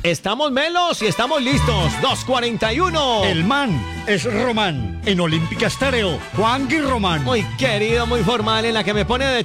Estamos melos y estamos listos. 2:41. El man es Román. En Olímpica Estéreo, Juan Román. Muy querido, muy formal, en la que me pone de